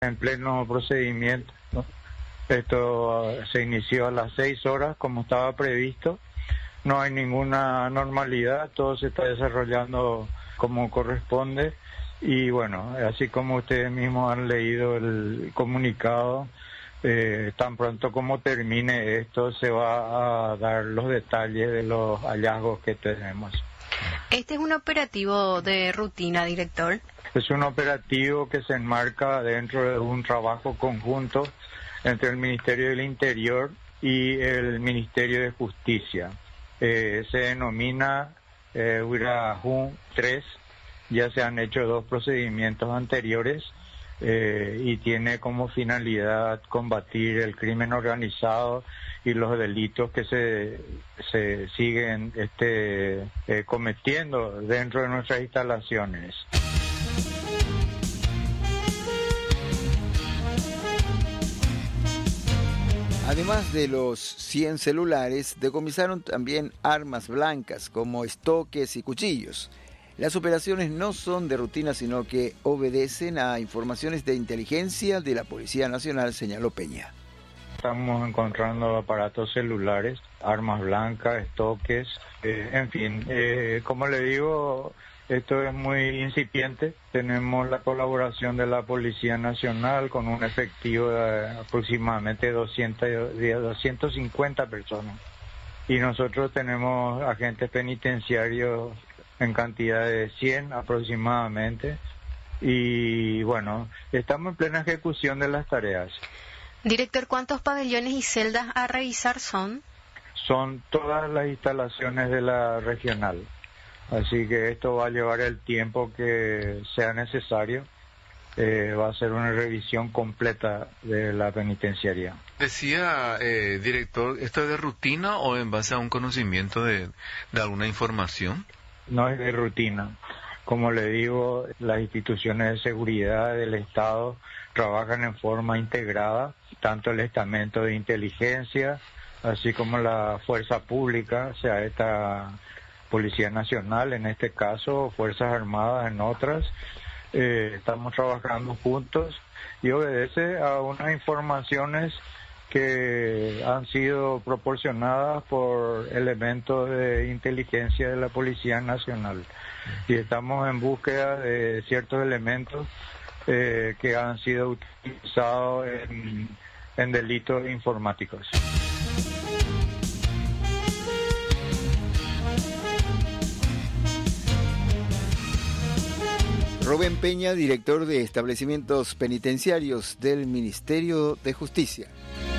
en pleno procedimiento, ¿no? Esto se inició a las 6 horas como estaba previsto. No hay ninguna normalidad, todo se está desarrollando como corresponde. Y bueno, así como ustedes mismos han leído el comunicado, tan pronto como termine esto se va a dar los detalles de los hallazgos que tenemos. ¿Este es un operativo de rutina, director? Es un operativo que se enmarca dentro de un trabajo conjunto entre el Ministerio del Interior y el Ministerio de Justicia. Se denomina Huirajún 3, ya se han hecho 2 procedimientos anteriores y tiene como finalidad combatir el crimen organizado y los delitos que se siguen cometiendo dentro de nuestras instalaciones. Además de los 100 celulares, decomisaron también armas blancas como estoques y cuchillos. Las operaciones no son de rutina, sino que obedecen a informaciones de inteligencia de la Policía Nacional, señaló Peña. Estamos encontrando aparatos celulares, armas blancas, estoques, en fin, como le digo, esto es muy incipiente. Tenemos la colaboración de la Policía Nacional con un efectivo de aproximadamente 250 personas. Y nosotros tenemos agentes penitenciarios en cantidad de 100 aproximadamente. Y bueno, estamos en plena ejecución de las tareas. Director, ¿cuántos pabellones y celdas a revisar son? Son todas las instalaciones de la regional. Así que esto va a llevar el tiempo que sea necesario. Va a ser una revisión completa de la penitenciaría. Decía, director, ¿esto es de rutina o en base a un conocimiento de alguna información? No es de rutina. Como le digo, las instituciones de seguridad del Estado trabajan en forma integrada, tanto el estamento de inteligencia, así como la fuerza pública, o sea, esta Policía Nacional en este caso, Fuerzas Armadas en otras. Estamos trabajando juntos y obedece a unas informaciones que han sido proporcionadas por elementos de inteligencia de la Policía Nacional. Y estamos en búsqueda de ciertos elementos que han sido utilizados en delitos informáticos. Rubén Peña, director de establecimientos penitenciarios del Ministerio de Justicia.